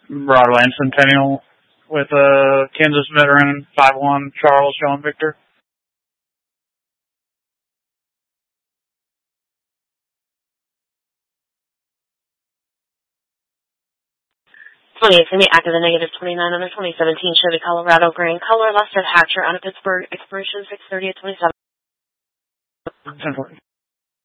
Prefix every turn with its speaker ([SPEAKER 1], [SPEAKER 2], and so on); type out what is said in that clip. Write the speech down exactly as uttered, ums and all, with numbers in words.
[SPEAKER 1] Broadway and Centennial with a Kansas veteran five one Charles showing Victor.
[SPEAKER 2] twenty-eight, going to be active and negative twenty-nine under twenty seventeen Chevy Colorado Grand Color, Lester Hatcher out of Pittsburgh, expiration six thirty at twenty-seven.
[SPEAKER 1] ten forty.